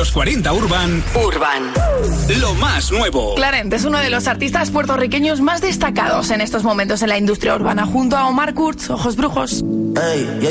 los 40 Urban. Lo más nuevo. Clarent es uno de los artistas puertorriqueños más destacados en estos momentos en la industria urbana, junto a Omar Kurz, Ojos Brujos. Ey,